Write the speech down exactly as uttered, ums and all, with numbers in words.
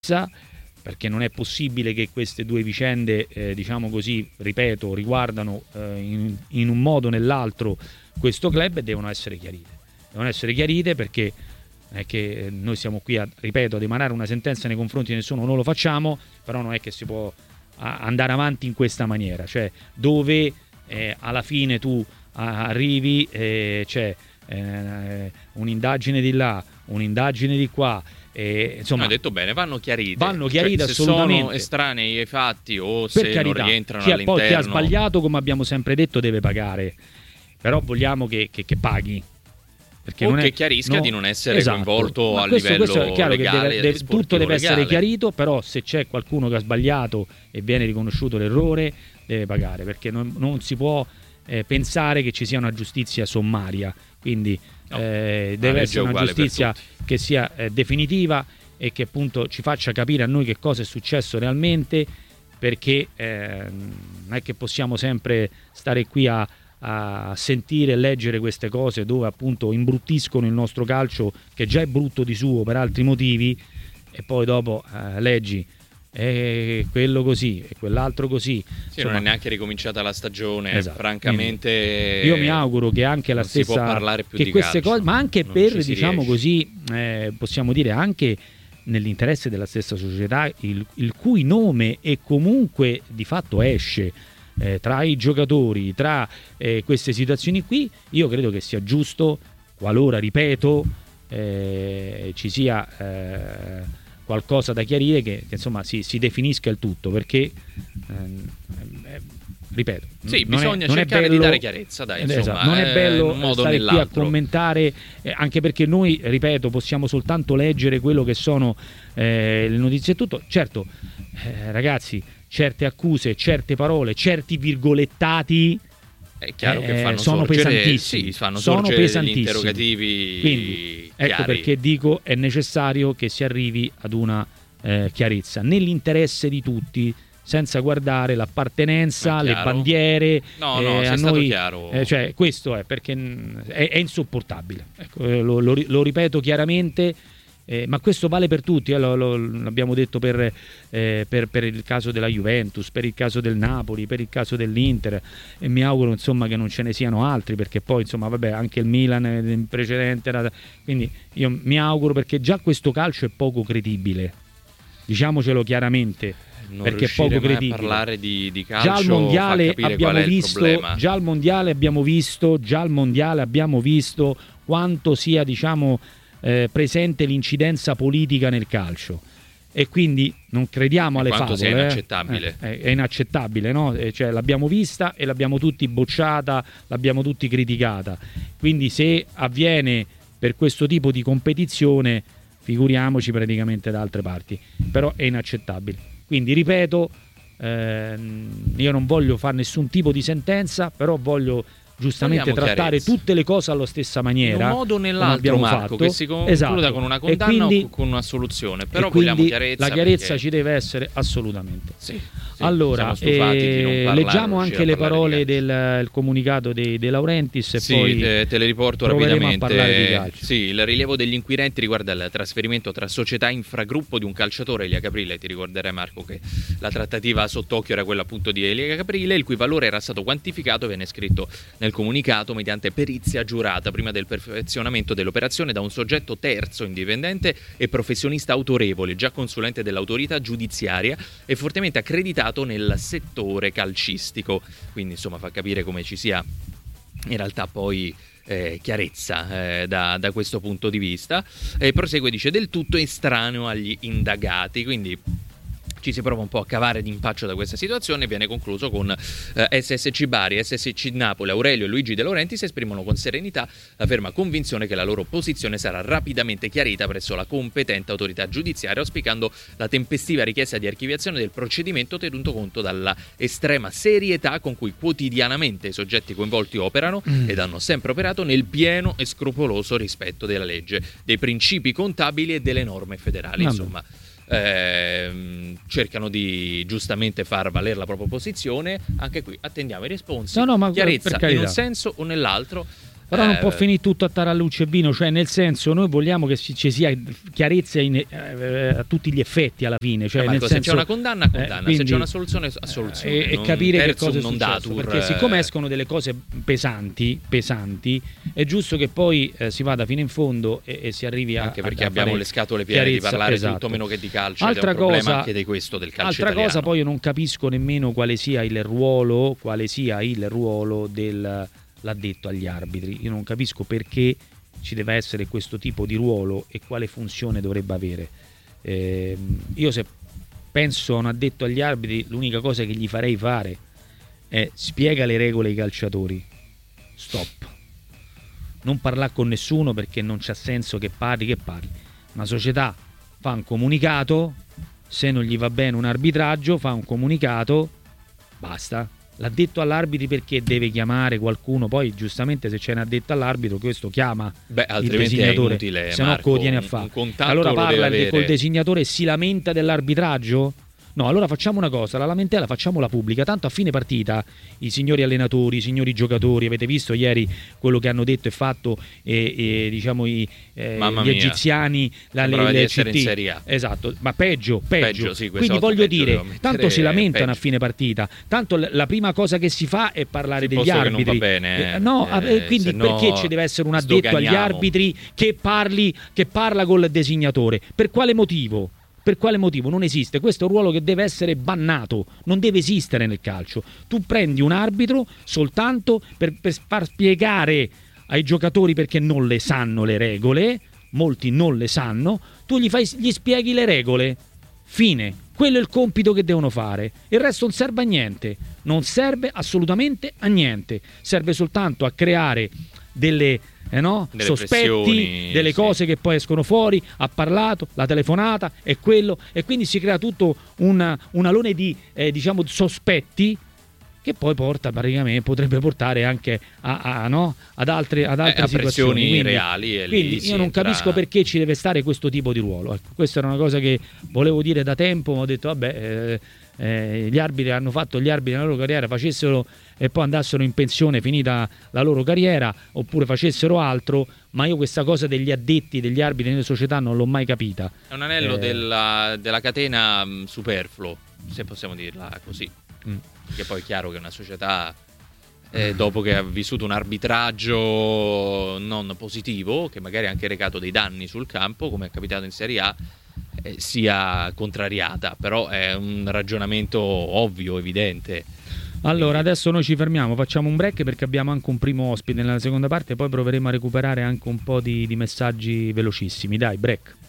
perché non è possibile che queste due vicende, eh, diciamo così, ripeto, riguardano eh, in, in un modo o nell'altro questo club e devono essere chiarite. Devono essere chiarite perché non è che noi siamo qui, a, ripeto, ad emanare una sentenza nei confronti di nessuno, non lo facciamo, però non è che si può a, andare avanti in questa maniera, cioè dove eh, alla fine tu a, arrivi, eh, c'è eh, un'indagine di là, un'indagine di qua, e, insomma, no, hai detto bene, vanno chiarite. Vanno chiarite, cioè, se assolutamente. sono estranei ai fatti o per se carità, non rientrano chi ha, all'interno. poi chi ha sbagliato, come abbiamo sempre detto, deve pagare, però vogliamo che, che, che paghi. Perché o non che è, chiarisca no, di non essere esatto, coinvolto ma a questo, livello questo è chiaro legale, che deve, deve, tutto deve legale. essere chiarito, però se c'è qualcuno che ha sbagliato e viene riconosciuto l'errore deve pagare, perché non, non si può eh, pensare che ci sia una giustizia sommaria, quindi no, eh, deve essere una giustizia che sia eh, definitiva e che appunto ci faccia capire a noi che cosa è successo realmente, perché eh, non è che possiamo sempre stare qui a a sentire e leggere queste cose dove appunto imbruttiscono il nostro calcio, che già è brutto di suo per altri motivi, e poi dopo eh, leggi e quello così e quell'altro così. Sì, insomma, non è neanche ricominciata la stagione, esatto. Francamente quindi io mi auguro che anche la non stessa si può parlare più che di queste calcio, cose, ma anche non per diciamo riesce. così eh, possiamo dire anche nell'interesse della stessa società, il, il cui nome e comunque di fatto esce Eh, tra i giocatori, tra eh, queste situazioni qui, io credo che sia giusto, qualora, ripeto, eh, ci sia eh, qualcosa da chiarire, che, che insomma si, si definisca il tutto, perché eh, ripeto, sì, non bisogna è, non cercare è bello, di dare chiarezza, dai, insomma, esatto, non è bello in un modo stare qui a nell'altro. commentare, eh, anche perché noi, ripeto, possiamo soltanto leggere quello che sono eh, le notizie e tutto. Certo, eh, ragazzi, certe accuse, certe parole, certi virgolettati è chiaro eh, che fanno sono sorgere, pesantissimi, sì, fanno sono sorgere pesantissimi. degli interrogativi. Quindi chiari. ecco perché dico è necessario che si arrivi ad una eh, chiarezza nell'interesse di tutti, senza guardare l'appartenenza, le bandiere. No, eh, no, a sei stato noi, chiaro. Eh, cioè, questo è perché è, è insopportabile. Ecco, eh, lo, lo, lo ripeto chiaramente. Eh, ma questo vale per tutti, eh, lo, lo, l'abbiamo detto per, eh, per, per il caso della Juventus, per il caso del Napoli, per il caso dell'Inter, e mi auguro insomma che non ce ne siano altri, perché poi insomma vabbè anche il Milan in precedente era, quindi io mi auguro, perché già questo calcio è poco credibile, diciamocelo chiaramente, non perché è poco credibile. A parlare di, di calcio, già al mondiale fa abbiamo qual è visto, il problema. già al mondiale abbiamo visto, già al mondiale abbiamo visto quanto sia diciamo Eh, presente l'incidenza politica nel calcio, e quindi non crediamo alle favole. Quanto sia inaccettabile. Eh, è, è inaccettabile, no? Eh, cioè, l'abbiamo vista e l'abbiamo tutti bocciata, l'abbiamo tutti criticata. Quindi se avviene per questo tipo di competizione, figuriamoci praticamente da altre parti. Però è inaccettabile. Quindi ripeto, ehm, io non voglio fare nessun tipo di sentenza, però voglio giustamente Vogliamo trattare chiarezza. tutte le cose alla stessa maniera, in un modo o nell'altro, Marco, fatto. che si concluda Esatto. con una E condanna quindi, o con una soluzione, però e quindi vogliamo chiarezza, la chiarezza perché... ci deve essere assolutamente. Sì, sì, allora siamo stufati eh, di non parlare, leggiamo anche le parole del il comunicato dei De Laurentiis e sì, poi te, te le riporto proveremo rapidamente. a parlare di calcio. Sì, il rilievo degli inquirenti riguarda il trasferimento tra società infragruppo di un calciatore, Elia Caprile. Ti ricorderai, Marco, che la trattativa sott'occhio era quella appunto di Elia Caprile, il cui valore era stato quantificato, viene scritto nel comunicato, mediante perizia giurata prima del perfezionamento dell'operazione da un soggetto terzo, indipendente e professionista autorevole, già consulente dell'autorità giudiziaria e fortemente accreditato nel settore calcistico. Quindi insomma fa capire come ci sia in realtà poi eh, chiarezza eh, da, da questo punto di vista. E prosegue, dice, del tutto estraneo agli indagati, quindi ci si prova un po' a cavare d'impaccio da questa situazione. Viene concluso con eh, S S C Bari, S S C Napoli, Aurelio e Luigi De Laurentiis esprimono con serenità la ferma convinzione che la loro posizione sarà rapidamente chiarita presso la competente autorità giudiziaria, auspicando la tempestiva richiesta di archiviazione del procedimento, tenuto conto dalla estrema serietà con cui quotidianamente i soggetti coinvolti operano mm. ed hanno sempre operato nel pieno e scrupoloso rispetto della legge, dei principi contabili e delle norme federali. Vabbè. Insomma, Eh, cercano di giustamente far valere la propria posizione. Anche qui attendiamo i responsi. No, no, ma chiarezza per in un senso o nell'altro. Però eh, non può finire tutto a tarallucce e vino, cioè nel senso noi vogliamo che ci sia chiarezza in, eh, a tutti gli effetti alla fine. Cioè, eh, Marco, nel se senso, c'è una condanna, condanna, eh, quindi, se c'è una soluzione, soluzione. E, non, e capire che terzo, cosa è non successo, datur, perché siccome escono delle cose pesanti, pesanti è giusto che poi eh, si vada fino in fondo e, e si arrivi a... Anche perché a abbiamo le scatole piene chiarezza, di parlare esatto. tutto meno che di calcio, Altra ed è un problema cosa, anche di questo, del calcio altra italiano. cosa, poi io non capisco nemmeno quale sia il ruolo, quale sia il ruolo dell'addetto agli arbitri. Io non capisco perché ci deve essere questo tipo di ruolo e quale funzione dovrebbe avere. Eh, io se penso a un addetto agli arbitri, l'unica cosa che gli farei fare è spiega le regole ai calciatori. Stop. Non parlare con nessuno, perché non c'ha senso che parli, che parli. Una società fa un comunicato, se non gli va bene un arbitraggio, fa un comunicato, basta. L'addetto all'arbitro perché deve chiamare qualcuno? Poi giustamente se c'è un addetto all'arbitro questo chiama Beh, il altrimenti designatore, è inutile, se no Marco, lo tiene a un- fare. un contatto Allora lo parla deve il- col avere. designatore e si lamenta dell'arbitraggio? No, allora facciamo una cosa, la lamentela facciamola pubblica, tanto a fine partita i signori allenatori, i signori giocatori, avete visto ieri quello che hanno detto e fatto e, e, diciamo i, eh, Mamma gli mia. egiziani, la, Sembrava le, di le essere C T. in Serie A. Esatto, ma peggio, peggio. Peggio, sì, Quindi quest'otto voglio peggio dire, devo mettere tanto si lamentano peggio. a fine partita, tanto l- la prima cosa che si fa è parlare Sì, degli posto che non arbitri. va bene, Eh, no, eh, eh, quindi se no perché ci deve essere un addetto agli sdoganiamo. arbitri che parli, che parla col designatore? Per quale motivo? Per quale motivo? Non esiste. Questo è un ruolo che deve essere bannato, non deve esistere nel calcio. Tu prendi un arbitro soltanto per, per far spiegare ai giocatori, perché non le sanno le regole, molti non le sanno, tu gli, fai, gli spieghi le regole, fine. Quello è il compito che devono fare. Il resto non serve a niente, non serve assolutamente a niente, serve soltanto a creare delle... Eh no? Delle sospetti, pressioni, delle sì. cose che poi escono fuori, ha parlato, la telefonata è quello, e quindi si crea tutto una, un alone di eh, diciamo sospetti che poi porta praticamente, potrebbe portare anche a, a, no? ad altre, ad altre Eh, a situazioni pressioni quindi, reali, e lì quindi si io non entra- capisco perché ci deve stare questo tipo di ruolo. Ecco, questa era una cosa che volevo dire da tempo, ma ho detto vabbè, eh, eh, gli arbitri hanno fatto gli arbitri nella loro carriera, facessero e poi andassero in pensione finita la loro carriera, oppure facessero altro, ma io questa cosa degli addetti, degli arbitri nelle società non l'ho mai capita. È un anello Eh. della, della catena mh, superfluo, se possiamo dirla così. Mm. Perché poi è chiaro che una società, eh, dopo che ha vissuto un arbitraggio non positivo, che magari ha anche recato dei danni sul campo, come è capitato in Serie A, eh, sia contrariata. Però è un ragionamento ovvio, evidente. Allora, adesso noi ci fermiamo, facciamo un break perché abbiamo anche un primo ospite nella seconda parte, poi proveremo a recuperare anche un po' di, di messaggi velocissimi. Dai, break.